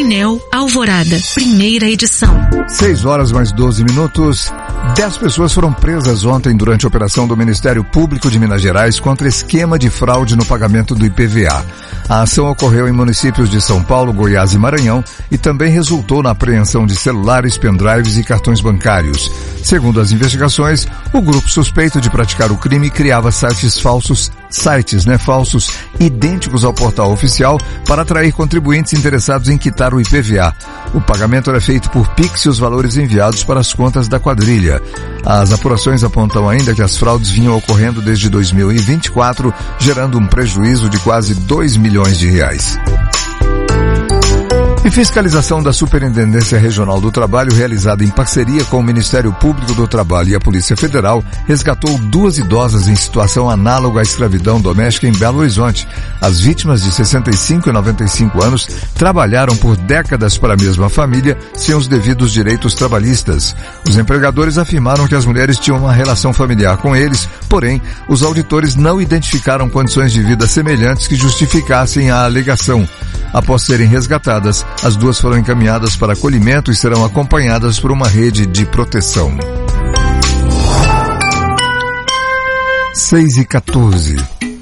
Painel Alvorada, primeira edição. 6h mais 12. 10 pessoas foram presas ontem durante a operação do Ministério Público de Minas Gerais contra esquema de fraude no pagamento do IPVA. A ação ocorreu em municípios de São Paulo, Goiás e Maranhão e também resultou na apreensão de celulares, pendrives e cartões bancários. Segundo as investigações, o grupo suspeito de praticar o crime criava sites falsos idênticos ao portal oficial para atrair contribuintes interessados em quitar o IPVA. O pagamento era feito por Pix e os valores enviados para as contas da quadrilha. As apurações apontam ainda que as fraudes vinham ocorrendo desde 2024, gerando um prejuízo de quase R$2 milhões. E fiscalização da Superintendência Regional do Trabalho, realizada em parceria com o Ministério Público do Trabalho e a Polícia Federal, resgatou 2 idosas em situação análoga à escravidão doméstica em Belo Horizonte. As vítimas de 65 e 95 anos trabalharam por décadas para a mesma família sem os devidos direitos trabalhistas. Os empregadores afirmaram que as mulheres tinham uma relação familiar com eles, porém, os auditores não identificaram condições de vida semelhantes que justificassem a alegação. Após serem resgatadas, as 2 foram encaminhadas para acolhimento e serão acompanhadas por uma rede de proteção. 6h14.